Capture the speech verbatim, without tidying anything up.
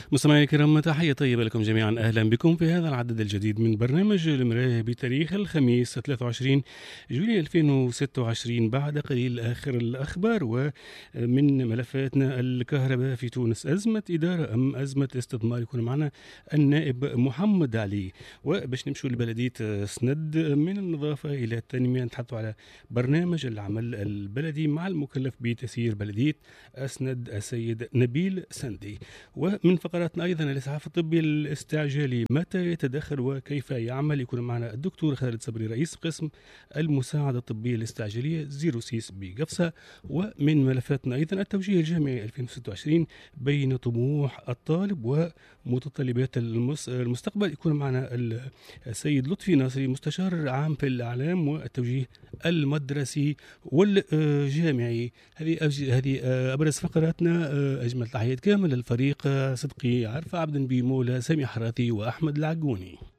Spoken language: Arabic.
مستمعينا الكرام، تحية طيبة لكم جميعا. أهلا بكم في هذا العدد الجديد من برنامج المراه بتاريخ الخميس ثلاثة وعشرين جويلية ألفين وستة وعشرين. بعد قليل آخر الأخبار ومن ملفاتنا الكهرباء في تونس، أزمة إدارة أم أزمة استثمار. يكون معنا النائب محمد علي. وباش نمشوا لبلدية سند من النظافة إلى التنمية، نتحدثوا على برنامج العمل البلدي مع المكلف بتسيير بلدية أسند السيد نبيل سندي. ومن فقراتنا أيضا الإسعاف الطبي الاستعجالي، متى يتدخل وكيف يعمل. يكون معنا الدكتور خالد صبري رئيس قسم المساعدة الطبية الاستعجالية زيرو سيس بقفصة. ومن ملفاتنا أيضا التوجيه الجامعي ألفين وستة وعشرين بين طموح الطالب ومتطلبات المستقبل. يكون معنا السيد لطفي ناصري مستشار عام في الإعلام والتوجيه المدرسي والجامعي. هذه هذه أبرز فقراتنا. أجمل تحيات كامل للفريق: صدقي عرفة، عبد بيمولة، سامي حراثي، وأحمد العقوني.